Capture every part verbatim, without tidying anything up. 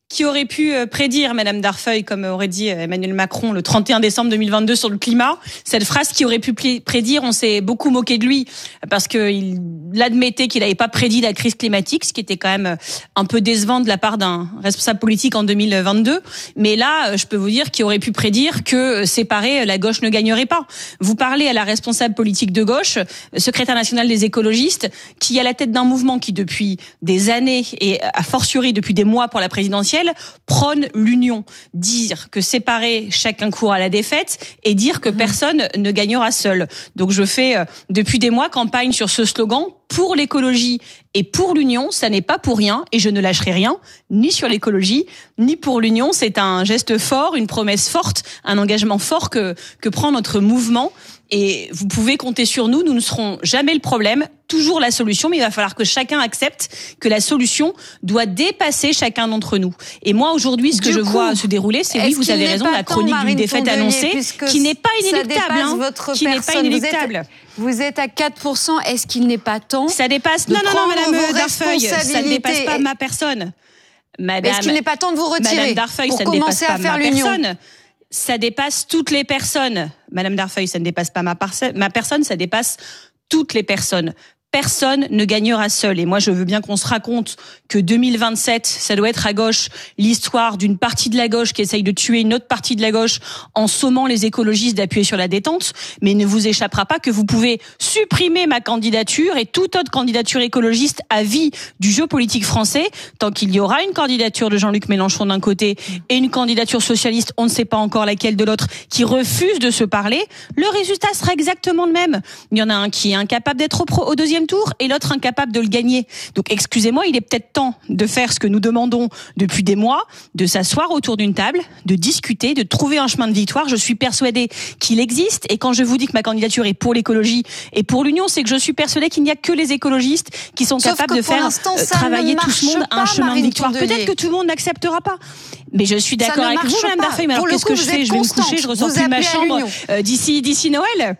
qui aurait pu prédire, Madame Darfeuille, comme aurait dit Emmanuel Macron le trente et un décembre deux mille vingt-deux sur le climat, cette phrase qui aurait pu prédire, on s'est beaucoup moqué de lui parce qu'il admettait qu'il n'avait pas prédit la crise climatique, ce qui était quand même un peu décevant de la part d'un responsable politique en deux mille vingt-deux. Mais là, je peux vous dire qu'il aurait pu prédire que séparé, la gauche ne gagnerait pas. Vous parlez à la responsable politique de gauche, secrétaire nationale des écologistes, qui est à la tête d'un mouvement qui depuis des années et a fortiori depuis des mois pour la présidentielle prône l'union. Dire que séparer, chacun court à la défaite et dire que personne ne gagnera seul. Donc je fais euh, depuis des mois campagne sur ce slogan pour l'écologie et pour l'union, ça n'est pas pour rien et je ne lâcherai rien, ni sur l'écologie, ni pour l'union. C'est un geste fort, une promesse forte, un engagement fort que, que prend notre mouvement. Et vous pouvez compter sur nous, nous ne serons jamais le problème, toujours la solution, mais il va falloir que chacun accepte que la solution doit dépasser chacun d'entre nous. Et moi, aujourd'hui, ce que du je coup, vois se dérouler, c'est oui, vous avez raison, la chronique d'une défaite annoncée, qui n'est pas inéluctable, hein, qui n'est pas inéluctable. Vous êtes, vous êtes à quatre pour cent, est-ce qu'il n'est pas temps Ça dépasse, non, non, non, Madame Darfeuille, ça ne dépasse pas ma personne. Madame, est-ce qu'il n'est pas temps de vous retirer Madame Darfeuille, pour ça ne dépasse commencer pas à faire ma l'union. personne. Ça dépasse toutes les personnes. Madame Darfeuille, ça ne dépasse pas ma, parse- ma personne, ça dépasse toutes les personnes. Personne ne gagnera seul. Et moi, je veux bien qu'on se raconte que deux mille vingt-sept, ça doit être à gauche l'histoire d'une partie de la gauche qui essaye de tuer une autre partie de la gauche en sommant les écologistes d'appuyer sur la détente. Mais il ne vous échappera pas que vous pouvez supprimer ma candidature et toute autre candidature écologiste à vie du jeu politique français tant qu'il y aura une candidature de Jean-Luc Mélenchon d'un côté et une candidature socialiste, on ne sait pas encore laquelle de l'autre, qui refuse de se parler. Le résultat sera exactement le même. Il y en a un qui est incapable d'être au, pro, au deuxième tour et l'autre incapable de le gagner. Donc excusez-moi, il est peut-être temps de faire ce que nous demandons depuis des mois, de s'asseoir autour d'une table, de discuter, de trouver un chemin de victoire. Je suis persuadée qu'il existe et quand je vous dis que ma candidature est pour l'écologie et pour l'union, c'est que je suis persuadée qu'il n'y a que les écologistes qui sont Sauf capables de faire euh, travailler tout ce monde à un chemin de victoire. Peut-être que tout le monde n'acceptera pas. Mais je suis d'accord avec vous, Madame Darfeuille. Mais alors qu'est-ce que je fais? Je vais me coucher, je ressors plus de ma chambre euh, d'ici d'ici Noël.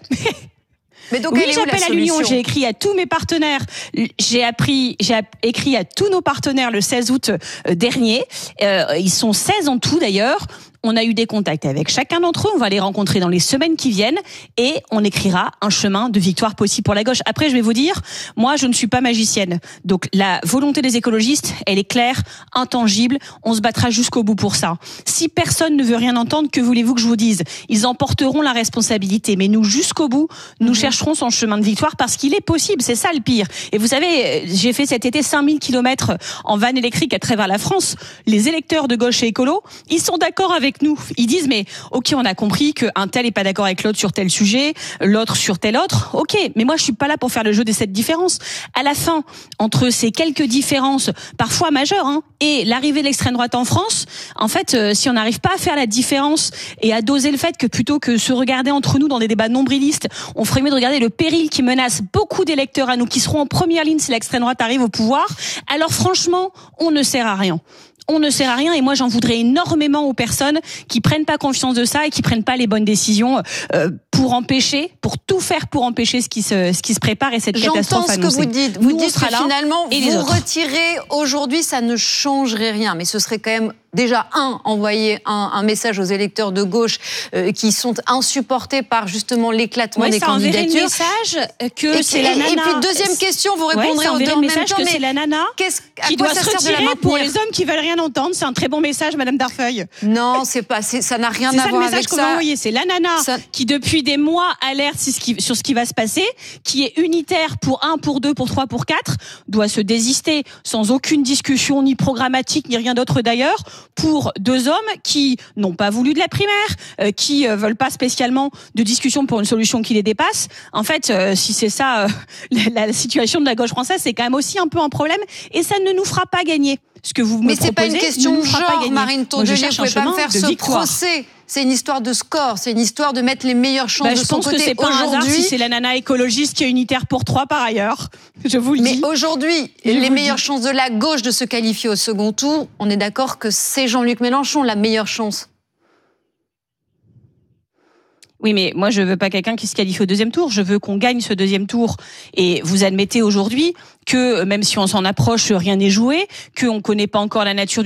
Mais donc, oui, elle est où, j'appelle à l'union. J'ai écrit à tous mes partenaires. J'ai appris, j'ai écrit à tous nos partenaires le seize août dernier. Euh, ils sont seize en tout d'ailleurs. On a eu des contacts avec chacun d'entre eux. On va les rencontrer dans les semaines qui viennent et on écrira un chemin de victoire possible pour la gauche. Après, je vais vous dire, moi, je ne suis pas magicienne. Donc, la volonté des écologistes, elle est claire, intangible. On se battra jusqu'au bout pour ça. Si personne ne veut rien entendre, que voulez-vous que je vous dise? Ils en porteront la responsabilité. Mais nous, jusqu'au bout, nous mmh. chercherons son chemin de victoire parce qu'il est possible. C'est ça le pire. Et vous savez, j'ai fait cet été cinq mille kilomètres en van électrique à travers la France. Les électeurs de gauche et écolo, ils sont d'accord avec nous. Ils disent mais ok, on a compris qu'un tel est pas d'accord avec l'autre sur tel sujet, l'autre sur tel autre. Ok, mais moi je suis pas là pour faire le jeu de cette différence. À la fin, entre ces quelques différences, parfois majeures, hein, et l'arrivée de l'extrême droite en France, en fait, euh, si on n'arrive pas à faire la différence et à doser le fait que plutôt que se regarder entre nous dans des débats nombrilistes, on ferait mieux de regarder le péril qui menace beaucoup d'électeurs à nous qui seront en première ligne si l'extrême droite arrive au pouvoir. Alors franchement, on ne sert à rien. On ne sert à rien et moi j'en voudrais énormément aux personnes qui prennent pas confiance de ça et qui prennent pas les bonnes décisions euh, pour empêcher, pour tout faire pour empêcher ce qui se, ce qui se prépare et cette catastrophe annoncée. J'entends ce que vous dites. Vous Nous, dites que finalement vous autres. retirez aujourd'hui, ça ne changerait rien, mais ce serait quand même déjà, un, envoyer un, un message aux électeurs de gauche euh, qui sont insupportés par justement l'éclatement ouais, des ça candidatures. Le message que et, c'est et, la nana. Et puis deuxième question, vous répondrez ouais, aux deux en même temps. Que mais c'est la nana qui doit se retirer pour les hommes qui veulent rien entendre. C'est un très bon message, Madame Darfeuille. Non, c'est pas, c'est, ça n'a rien à voir avec ça. C'est ça le message qu'on va envoyer. C'est la nana ça... qui depuis des mois alerte sur ce, qui, sur ce qui va se passer, qui est unitaire pour un, pour deux, pour trois, pour quatre, doit se désister sans aucune discussion ni programmatique ni rien d'autre d'ailleurs pour deux hommes qui n'ont pas voulu de la primaire, euh, qui euh, veulent pas spécialement de discussion pour une solution qui les dépasse. En fait, euh, si c'est ça, euh, la, la situation de la gauche française, c'est quand même aussi un peu un problème et ça ne nous fera pas gagner. Ce que vous me Mais proposez, c'est pas une question de genre, Marine Tondelier, vous pouvez pas me faire ce victoire. procès. C'est une histoire de score, c'est une histoire de mettre les meilleures chances bah, de son côté. Je pense que c'est pas un hasard si c'est la nana écologiste qui est unitaire pour trois par ailleurs. Je vous le Mais dis. Mais aujourd'hui, je les meilleures dis. chances de la gauche de se qualifier au second tour, on est d'accord que c'est Jean-Luc Mélenchon la meilleure chance. Oui, mais moi, je veux pas quelqu'un qui se qualifie au deuxième tour. Je veux qu'on gagne ce deuxième tour. Et vous admettez aujourd'hui que, même si on s'en approche, rien n'est joué, qu'on connaît pas encore la nature du